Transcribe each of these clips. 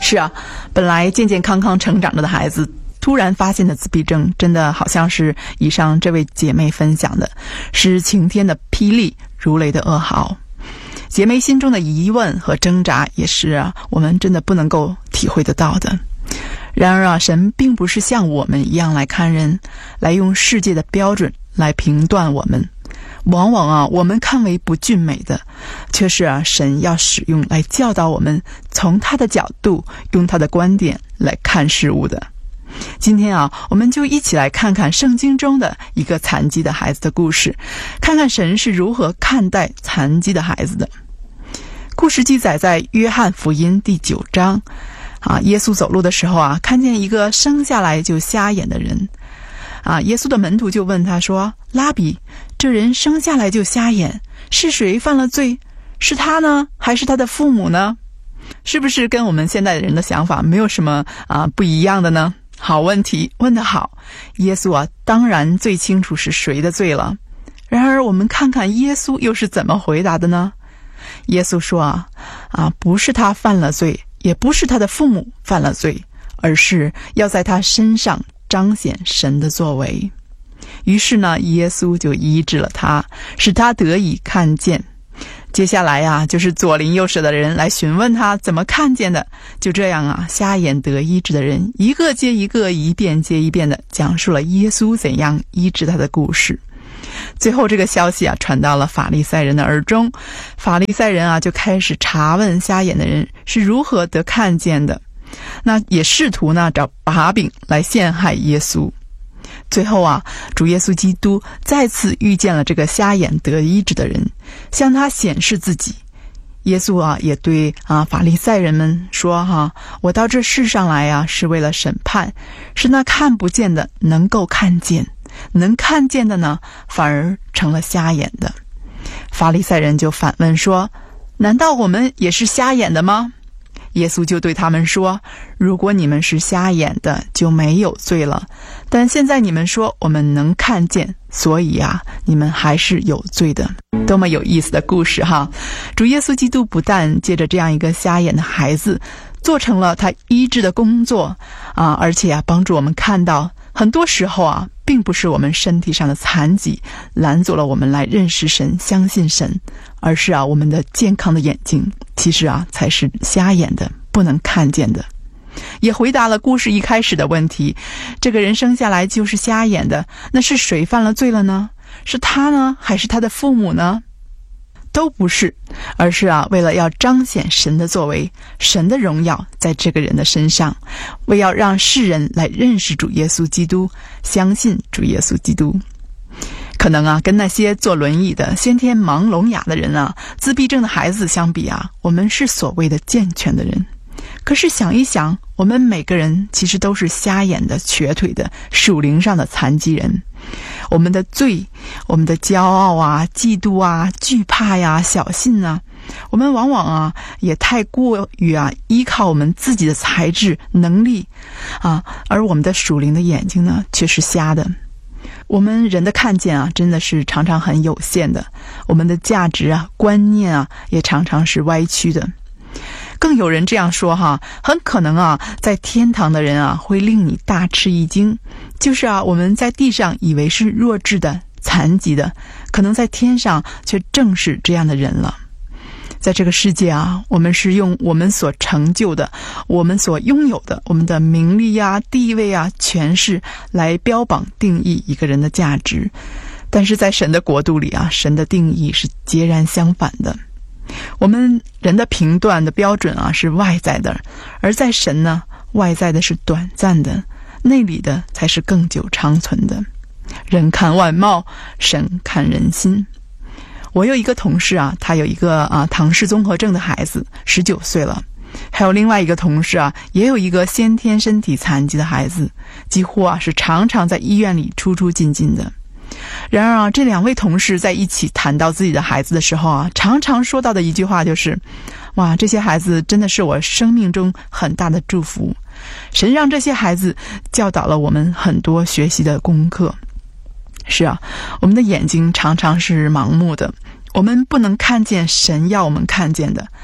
是啊，本来健健康康成长着的孩子，突然发现的自闭症，真的好像是以上这位姐妹分享的，是晴天的霹雳，如雷的噩耗。姐妹心中的疑问和挣扎，也是我们真的不能够体会得到的。然而神并不是像我们一样来看人，来用世界的标准来评断我们。往往我们看为不俊美的，却是神要使用来教导我们，从他的角度，用他的观点来看事物的。今天我们就一起来看看圣经中的一个残疾的孩子的故事，看看神是如何看待残疾的孩子的。故事记载在约翰福音第9章。耶稣走路的时候看见一个生下来就瞎眼的人。耶稣的门徒就问他说：拉比，这人生下来就瞎眼，是谁犯了罪？是他呢，还是他的父母呢？是不是跟我们现代人的想法没有什么不一样的呢？好问题，问得好。耶稣当然最清楚是谁的罪了。然而我们看看耶稣又是怎么回答的呢？耶稣说不是他犯了罪，也不是他的父母犯了罪，而是要在他身上彰显神的作为。于是呢，耶稣就医治了他，使他得以看见。接下来就是左邻右舍的人来询问他怎么看见的。就这样瞎眼得医治的人一个接一个，一遍接一遍的讲述了耶稣怎样医治他的故事。最后这个消息传到了法利赛人的耳中，法利赛人就开始查问瞎眼的人是如何得看见的，那也试图找把柄来陷害耶稣。最后主耶稣基督再次遇见了这个瞎眼得医治的人，向他显示自己。耶稣也对法利赛人们说我到这世上来是为了审判，是那看不见的能够看见，能看见的呢反而成了瞎眼的。法利赛人就反问说：难道我们也是瞎眼的吗？耶稣就对他们说：如果你们是瞎眼的，就没有罪了，但现在你们说我们能看见，所以你们还是有罪的。多么有意思的故事主耶稣基督不但借着这样一个瞎眼的孩子做成了他医治的工作而且帮助我们看到，很多时候并不是我们身体上的残疾拦阻了我们来认识神，相信神，而是我们的健康的眼睛其实才是瞎眼的，不能看见的。也回答了故事一开始的问题，这个人生下来就是瞎眼的，那是谁犯了罪了呢？是他呢，还是他的父母呢？都不是，而是为了要彰显神的作为，神的荣耀在这个人的身上，为要让世人来认识主耶稣基督，相信主耶稣基督。可能跟那些坐轮椅的先天盲聋哑的人自闭症的孩子相比我们是所谓的健全的人。可是想一想，我们每个人其实都是瞎眼的、瘸腿的、属灵上的残疾人。我们的罪，我们的骄傲嫉妒惧怕小信我们往往也太过于依靠我们自己的才智能力而我们的属灵的眼睛呢却是瞎的。我们人的看见真的是常常很有限的，我们的价值观念也常常是歪曲的。更有人这样说很可能在天堂的人会令你大吃一惊，就是我们在地上以为是弱智的、残疾的，可能在天上却正是这样的人了。在这个世界我们是用我们所成就的、我们所拥有的、我们的名利地位权势来标榜定义一个人的价值，但是在神的国度里神的定义是截然相反的。我们人的评断的标准是外在的，而在神呢，外在的是短暂的，内里的才是更久长存的。人看外貌，神看人心。我有一个同事他有一个唐氏综合症的孩子，19岁了。还有另外一个同事也有一个先天身体残疾的孩子，几乎是常常在医院里出出进进的。然而这两位同事在一起谈到自己的孩子的时候常常说到的一句话就是：哇，这些孩子真的是我生命中很大的祝福，神让这些孩子教导了我们很多学习的功课。是我们的眼睛常常是盲目的，我们不能看见神要我们看见的。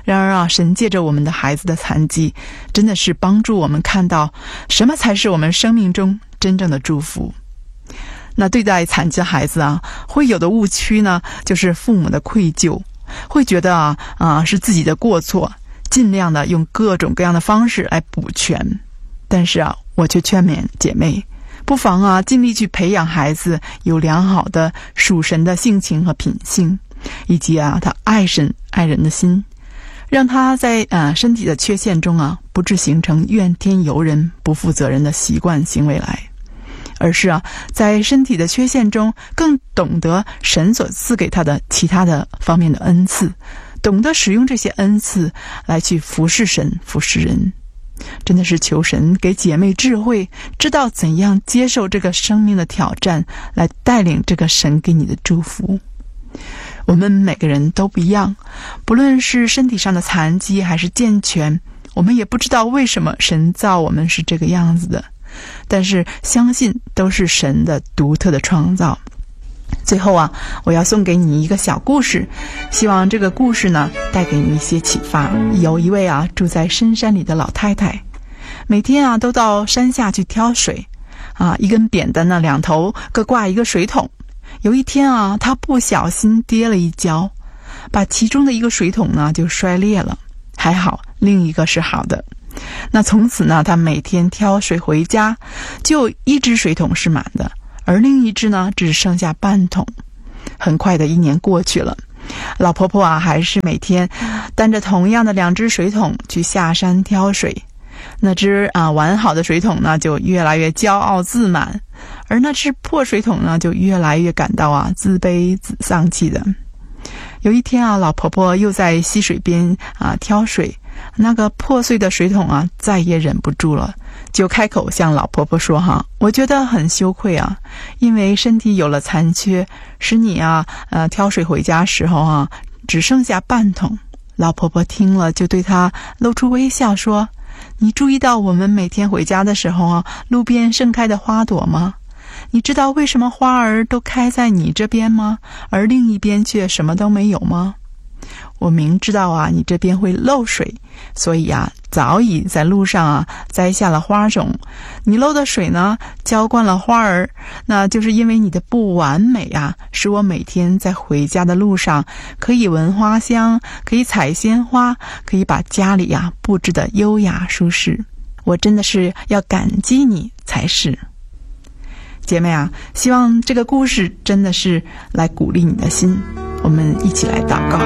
然而啊，神借着我们的孩子的残疾，真的是帮助我们看到什么才是我们生命中真正的祝福。那对待残疾的孩子啊，会有的误区呢，就是父母的愧疚，会觉得是自己的过错，尽量的用各种各样的方式来补全。但是啊，我却劝勉姐妹，不妨尽力去培养孩子有良好的属神的性情和品性，以及他爱神爱人的心，让他在身体的缺陷中不致形成怨天尤人、不负责任的习惯行为来，而是在身体的缺陷中更懂得神所赐给他的其他的方面的恩赐，懂得使用这些恩赐来去服侍神、服侍人。真的是求神给姐妹智慧，知道怎样接受这个生命的挑战，来带领这个神给你的祝福。我们每个人都不一样，不论是身体上的残疾还是健全，我们也不知道为什么神造我们是这个样子的，但是相信都是神的独特的创造。最后我要送给你一个小故事，希望这个故事呢带给你一些启发。有一位住在深山里的老太太，每天都到山下去挑水一根扁担呢，两头各挂一个水桶。有一天她不小心跌了一跤，把其中的一个水桶呢就摔裂了，还好另一个是好的。那从此呢，她每天挑水回家，就一只水桶是满的，而另一只呢只剩下半桶。很快的1年过去了，老婆婆还是每天担着同样的2只水桶去下山挑水。那只完好的水桶呢就越来越骄傲自满，而那只破水桶呢就越来越感到自卑丧气的。有一天老婆婆又在溪水边挑水，那个破碎的水桶再也忍不住了，就开口向老婆婆说我觉得很羞愧因为身体有了残缺，使你挑水回家时候只剩下半桶。老婆婆听了就对她露出微笑说，你注意到我们每天回家的时候路边盛开的花朵吗？你知道为什么花儿都开在你这边吗？而另一边却什么都没有吗？我明知道你这边会漏水，所以早已在路上栽下了花种。你漏的水呢浇灌了花儿，那就是因为你的不完美使我每天在回家的路上可以闻花香，可以采鲜花，可以把家里布置得优雅舒适。我真的是要感激你才是。姐妹希望这个故事真的是来鼓励你的心。我们一起来祷告。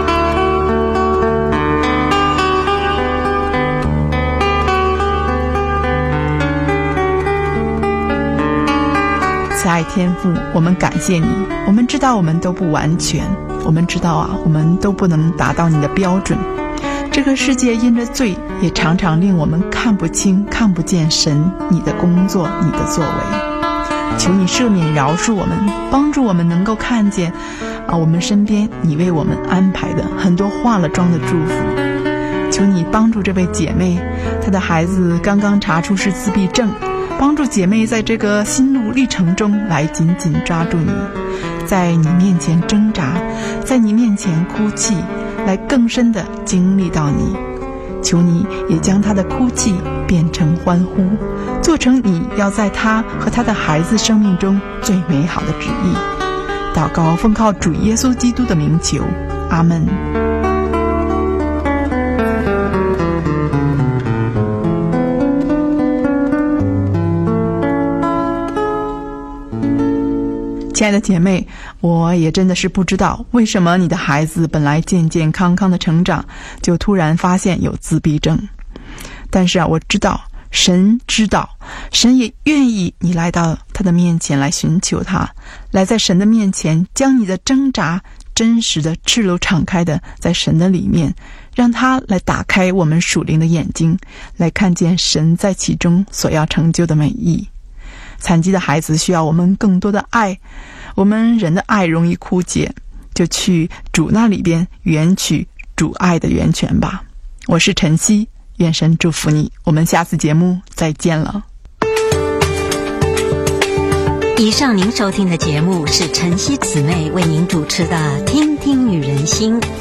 慈爱天父，我们感谢你，我们知道我们都不完全，我们知道我们都不能达到你的标准。这个世界因着罪，也常常令我们看不清看不见神你的工作你的作为。求你赦免饶恕我们，帮助我们能够看见我们身边你为我们安排的很多化了妆的祝福。求你帮助这位姐妹，她的孩子刚刚查出是自闭症，帮助姐妹在这个心路历程中来紧紧抓住你，在你面前挣扎，在你面前哭泣，来更深的经历到你。求你也将她的哭泣变成欢呼，做成你要在她和她的孩子生命中最美好的旨意。祷告奉靠主耶稣基督的名求，阿们。亲爱的姐妹，我也真的是不知道为什么你的孩子本来健健康康的成长，就突然发现有自闭症。但是我知道神知道，神也愿意你来到他的面前来寻求他，来在神的面前将你的挣扎真实的赤裸敞开的在神的里面，让他来打开我们属灵的眼睛，来看见神在其中所要成就的美意。残疾的孩子需要我们更多的爱，我们人的爱容易枯竭，就去主那里边源取主爱的源泉吧。我是晨曦，愿神祝福你，我们下次节目再见了。 以上您收听的节目是晨曦姊妹为您主持的听听女人心。